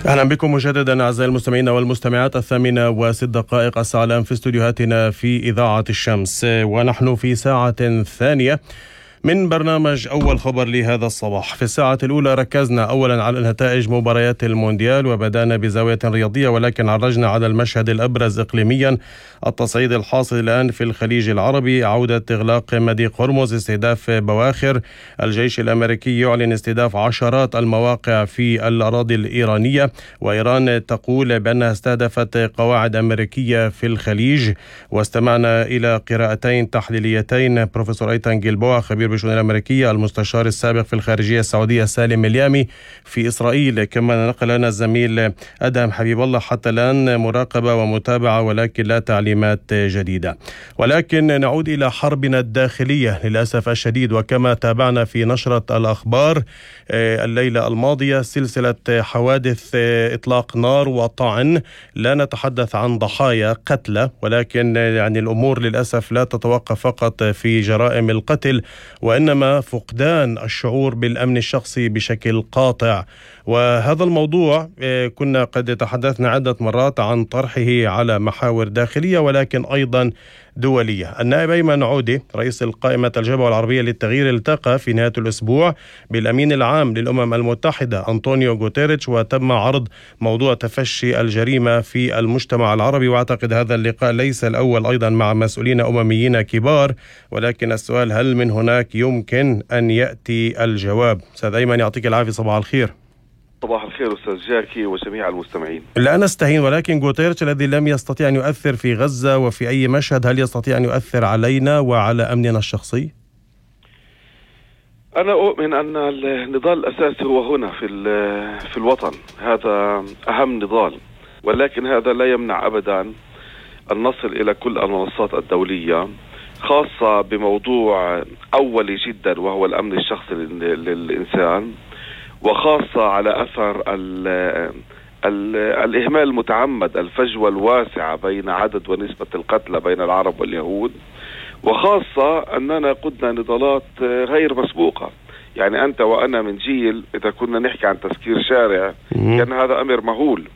أهلا بكم مجددا أعزائي المستمعين والمستمعات. 8:06 الساعة الآن في استوديوهاتنا في إذاعة الشمس، ونحن في ساعة ثانية من برنامج أول خبر لهذا الصباح. في الساعة الأولى ركزنا أولا على نتائج مباريات المونديال وبدأنا بزاوية رياضية، ولكن عرجنا على المشهد الأبرز إقليميا: التصعيد الحاصل الآن في الخليج العربي، عودة إغلاق مضيق هرمز، استهداف بواخر. الجيش الأمريكي يعلن استهداف عشرات المواقع في الأراضي الإيرانية، وإيران تقول بأنها استهدفت قواعد أمريكية في الخليج. واستمعنا إلى قراءتين تحليليتين: بروفيسور أيتان جيلبوع خبير بالشؤون الأمريكية، المستشار السابق في الخارجية السعودية سالم اليامي في إسرائيل، كما نقل لنا الزميل أدهم حبيب الله حتى الآن مراقبة ومتابعة ولكن لا تعليمات جديدة. ولكن نعود إلى حربنا الداخلية للأسف الشديد، وكما تابعنا في نشرة الأخبار الليلة الماضية سلسلة حوادث إطلاق نار وطعن. لا نتحدث عن ضحايا قتلى، ولكن الأمور للأسف لا تتوقف فقط في جرائم القتل، وإنما فقدان الشعور بالأمن الشخصي بشكل قاطع. وهذا الموضوع كنا قد تحدثنا عدة مرات عن طرحه على محاور داخلية ولكن أيضا دولية. النائب أيمن عودة رئيس القائمة الجبهة العربية للتغيير التقى في نهاية الأسبوع بالأمين العام للأمم المتحدة أنطونيو غوتيريتش، وتم عرض موضوع تفشي الجريمة في المجتمع العربي. وأعتقد هذا اللقاء ليس الأول أيضا مع مسؤولين أمميين كبار، ولكن السؤال: هل من هناك يمكن أن يأتي الجواب؟ أستاذ أيمن يعطيك العافية، صباح الخير. صباح الخير أستاذ جاكي وجميع المستمعين. لا نستهين، ولكن غوتيريتش الذي لم يستطيع أن يؤثر في غزة وفي أي مشهد، هل يستطيع أن يؤثر علينا وعلى أمننا الشخصي؟ أنا أؤمن أن النضال الأساسي هو هنا في الوطن، هذا أهم نضال، ولكن هذا لا يمنع أبدا أن نصل إلى كل المنصات الدولية، خاصة بموضوع أولي جدا وهو الأمن الشخصي للإنسان، وخاصة على أثر الإهمال المتعمد، الفجوة الواسعة بين عدد ونسبة القتلى بين العرب واليهود، وخاصة أننا قدنا نضالات غير مسبوقة. يعني أنت وأنا من جيل إذا كنا نحكي عن تسكير شارع كان هذا أمر مهول،